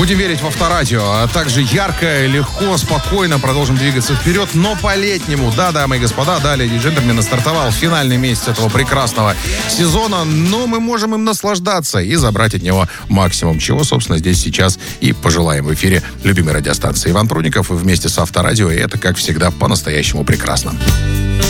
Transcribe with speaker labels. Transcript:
Speaker 1: Будем верить в Авторадио. А также ярко, легко, спокойно продолжим двигаться вперед, но по-летнему. Да, дамы и господа, да, леди и джентльмены, стартовал финальный месяц этого прекрасного сезона, но мы можем им наслаждаться и забрать от него максимум, чего, собственно, здесь сейчас и пожелаем в эфире любимой радиостанции. Иван Прудников вместе с Авторадио, и это, как всегда, по-настоящему прекрасно.